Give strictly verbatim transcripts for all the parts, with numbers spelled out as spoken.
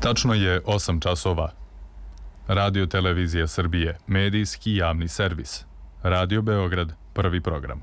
Tačno je osam časova. Radio Televizija Srbije, medijski javni servis. Radio Beograd, prvi program.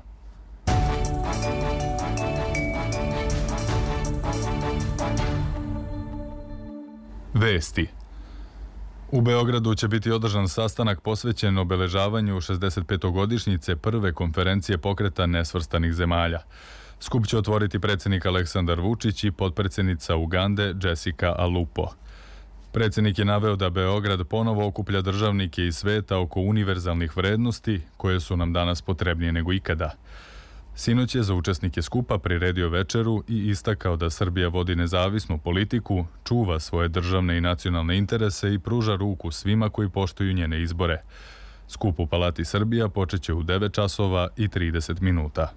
Vesti. U Beogradu će biti održan sastanak posvećen obeležavanju šezdesetpetogodišnjice prve konferencije pokreta nesvrstanih zemalja. Skup će otvoriti predsjednik Aleksandar Vučić i potpredsjednica Ugande Jessica Alupo. Predsjednik je naveo da Beograd ponovo okuplja državnike iz sveta oko univerzalnih vrednosti koje su nam danas potrebnije nego ikada. Sinoć je za učesnike skupa priredio večeru i istakao da Srbija vodi nezavisnu politiku, čuva svoje državne i nacionalne interese i pruža ruku svima koji poštuju njene izbore. Skup u Palati Srbija počeće u devet časova i trideset minuta.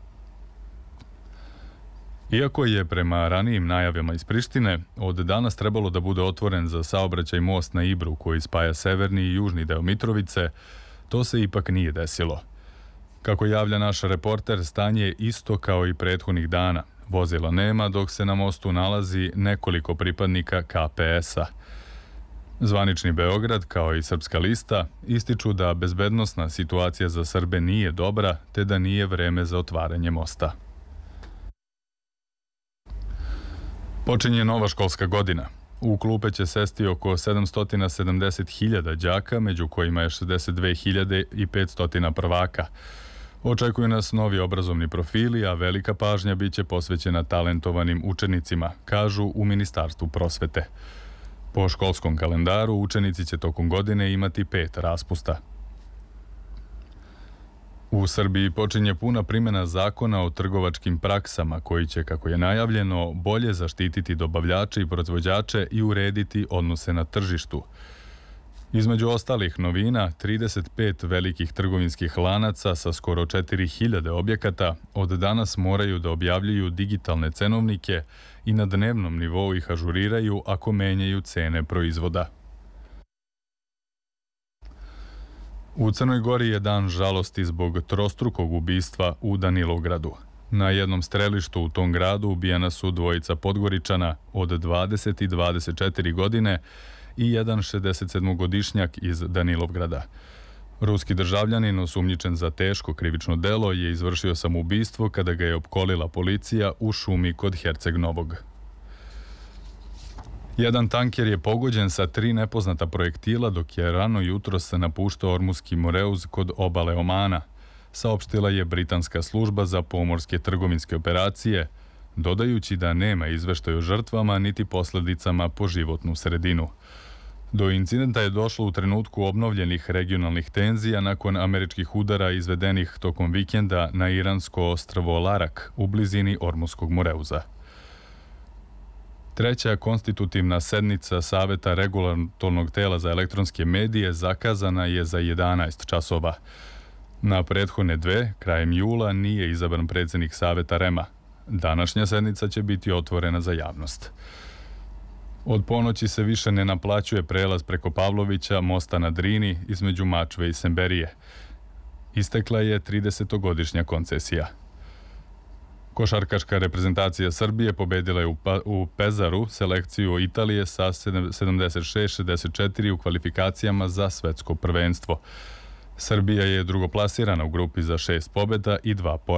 Iako je prema ranijim najavama iz Prištine od danas trebalo da bude otvoren za saobraćaj most na Ibru koji spaja severni i južni deo Mitrovice, to se ipak nije desilo. Kako javlja naš reporter, stanje je isto kao i prethodnih dana. Vozila nema dok se na mostu nalazi nekoliko pripadnika K P S-a. Zvanični Beograd, kao i Srpska lista, ističu da bezbednosna situacija za Srbe nije dobra, te da nije vreme za otvaranje mosta. Počinje nova školska godina. U klupe će sesti oko sedamsto sedamdeset hiljada đaka, među kojima je šezdeset dve hiljade petsto prvaka. Očekuju nas novi obrazovni profili, a velika pažnja biće posvećena talentovanim učenicima, kažu u Ministarstvu prosvete. Po školskom kalendaru učenici će tokom godine imati pet raspusta. U Srbiji počinje puna primjena zakona o trgovačkim praksama koji će, kako je najavljeno, bolje zaštititi dobavljače i proizvođače i urediti odnose na tržištu. Između ostalih novina, trideset pet velikih trgovinskih lanaca sa skoro četiri hiljade objekata od danas moraju da objavljuju digitalne cenovnike i na dnevnom nivou ih ažuriraju ako menjaju cene proizvoda. U Crnoj Gori je dan žalosti zbog trostrukog ubistva u Danilovgradu. Na jednom strelištu u tom gradu ubijena su dvojica Podgoričana od dvadeset i dvadeset četiri godine i jedan šezdesetsedmogodišnjak iz Danilovgrada. Ruski državljanin, osumnjičen za teško krivično delo, je izvršio samoubistvo kada ga je opkolila policija u šumi kod Herceg Novog. Jedan tanker je pogođen sa tri nepoznata projektila dok je rano jutros napuštao Ormuski Moreuz kod obale Omana, saopštila je britanska služba za pomorske trgovinske operacije, dodajući da nema izveštaja o žrtvama niti posledicama po životnu sredinu. Do incidenta je došlo u trenutku obnovljenih regionalnih tenzija nakon američkih udara izvedenih tokom vikenda na iransko ostrvo Larak u blizini Ormuskog Moreuza. Treća konstitutivna sednica Saveta regulatornog tela za elektronske medije zakazana je za jedanaest časova. Na prethodne dve, krajem jula, nije izabran predsjednik Saveta REM-a. Današnja sednica će biti otvorena za javnost. Od ponoći se više ne naplaćuje prelaz preko Pavlovića, mosta na Drini, između Mačve i Semberije. Istekla je tridesetogodišnja koncesija. Košarkaška reprezentacija Srbije pobedila je u Pezaru selekciju Italije sa sedamdeset šest šezdeset četiri u kvalifikacijama za svetsko prvenstvo. Srbija je drugoplasirana u grupi za šest pobjeda i dva poraza.